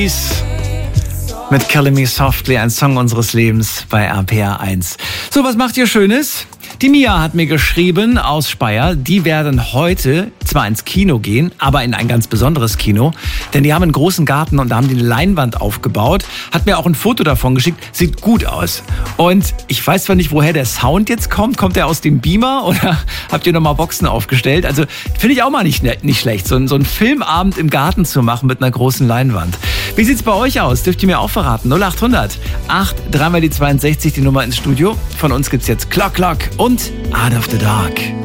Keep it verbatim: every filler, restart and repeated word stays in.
Mit Killing Me Softly, ein Song unseres Lebens bei R P R eins. So, was macht ihr Schönes? Die Mia hat mir geschrieben aus Speyer, die werden heute zwar ins Kino gehen, aber in ein ganz besonderes Kino, denn die haben einen großen Garten und da haben die eine Leinwand aufgebaut, hat mir auch ein Foto davon geschickt, sieht gut aus. Und ich weiß zwar nicht, woher der Sound jetzt kommt, kommt der aus dem Beamer oder habt ihr nochmal Boxen aufgestellt? Also finde ich auch mal nicht, nicht schlecht, so, so einen Filmabend im Garten zu machen mit einer großen Leinwand. Wie sieht's bei euch aus? Dürft ihr mir auch verraten? null acht hundert acht, dreimal die zweiundsechzig, die Nummer ins Studio. Von uns gibt's jetzt Clock Clock und Out of the Dark.